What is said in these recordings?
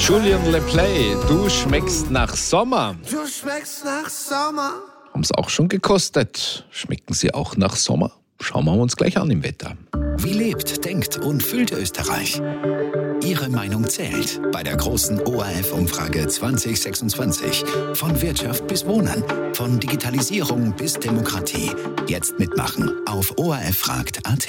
Julien Leplay's, du schmeckst nach Sommer. Du schmeckst nach Sommer. Haben es auch schon gekostet. Schmecken sie auch nach Sommer? Schauen wir uns gleich an im Wetter. Wie lebt, denkt und fühlt Österreich? Ihre Meinung zählt bei der großen ORF-Umfrage 2026. Von Wirtschaft bis Wohnen, von Digitalisierung bis Demokratie. Jetzt mitmachen auf orffragt.at.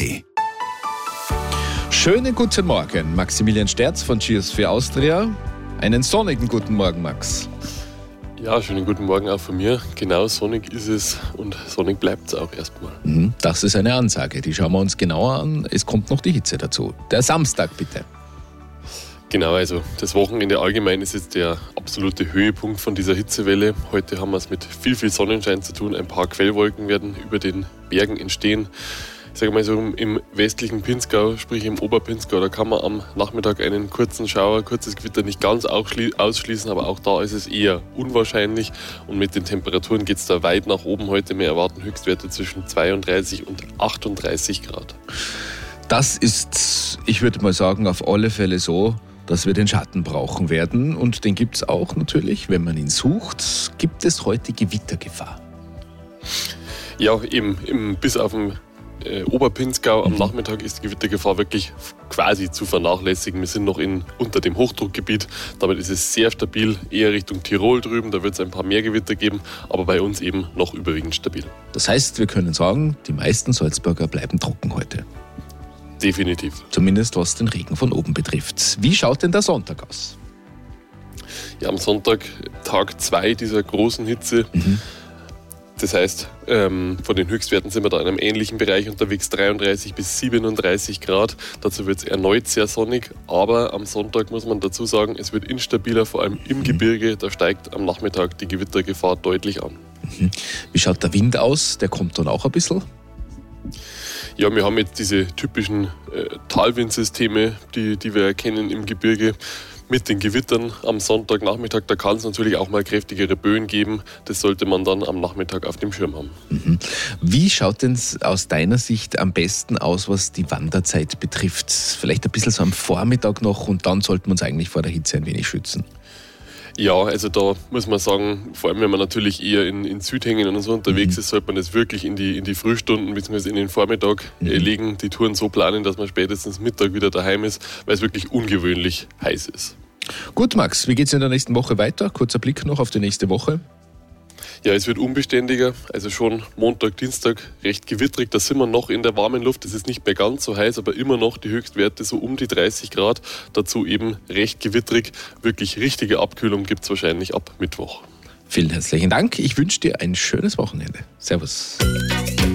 Schönen guten Morgen, Maximilian Sterz von Cheers für Austria. Einen sonnigen guten Morgen, Max. Ja, schönen guten Morgen auch von mir. Genau, sonnig ist es und sonnig bleibt es auch erstmal. Das ist eine Ansage, die schauen wir uns genauer an. Es kommt noch die Hitze dazu. Der Samstag bitte. Genau, also das Wochenende allgemein ist jetzt der absolute Höhepunkt von dieser Hitzewelle. Heute haben wir es mit viel Sonnenschein zu tun. Ein paar Quellwolken werden über den Bergen entstehen. Ich sage mal so im westlichen Pinzgau, sprich im Oberpinzgau, da kann man am Nachmittag einen kurzen Schauer, kurzes Gewitter nicht ganz ausschließen, aber auch da ist es eher unwahrscheinlich. Und mit den Temperaturen geht es da weit nach oben heute. Wir erwarten Höchstwerte zwischen 32 und 38 Grad. Das ist, ich würde mal sagen, auf alle Fälle so, dass wir den Schatten brauchen werden. Und den gibt es auch natürlich, wenn man ihn sucht. Gibt es heute Gewittergefahr? Ja, eben bis auf den Oberpinzgau am Nachmittag ist die Gewittergefahr wirklich quasi zu vernachlässigen. Wir sind noch unter dem Hochdruckgebiet. Damit ist es sehr stabil, eher Richtung Tirol drüben. Da wird es ein paar mehr Gewitter geben, aber bei uns eben noch überwiegend stabil. Das heißt, wir können sagen, die meisten Salzburger bleiben trocken heute. Definitiv. Zumindest was den Regen von oben betrifft. Wie schaut denn der Sonntag aus? Ja, am Sonntag Tag 2 dieser großen Hitze. Das heißt, von den Höchstwerten sind wir da in einem ähnlichen Bereich unterwegs, 33 bis 37 Grad. Dazu wird es erneut sehr sonnig, aber am Sonntag muss man dazu sagen, es wird instabiler, vor allem im Gebirge. Da steigt am Nachmittag die Gewittergefahr deutlich an. Wie schaut der Wind aus? Der kommt dann auch ein bisschen? Ja, wir haben jetzt diese typischen Talwindsysteme, die wir erkennen im Gebirge. Mit den Gewittern am Sonntagnachmittag, da kann es natürlich auch mal kräftigere Böen geben. Das sollte man dann am Nachmittag auf dem Schirm haben. Wie schaut denn aus deiner Sicht am besten aus, was die Wanderzeit betrifft? Vielleicht ein bisschen so am Vormittag noch und dann sollten wir uns eigentlich vor der Hitze ein wenig schützen. Ja, also da muss man sagen, vor allem wenn man natürlich eher in Südhängen und so unterwegs ist, sollte man das wirklich in die Frühstunden bzw. in den Vormittag legen, die Touren so planen, dass man spätestens Mittag wieder daheim ist, weil es wirklich ungewöhnlich heiß ist. Gut, Max, wie geht's in der nächsten Woche weiter? Kurzer Blick noch auf die nächste Woche. Ja, es wird unbeständiger, also schon Montag, Dienstag recht gewittrig, da sind wir noch in der warmen Luft, es ist nicht mehr ganz so heiß, aber immer noch die Höchstwerte so um die 30 Grad, dazu eben recht gewittrig, wirklich richtige Abkühlung gibt es wahrscheinlich ab Mittwoch. Vielen herzlichen Dank, ich wünsche dir ein schönes Wochenende. Servus.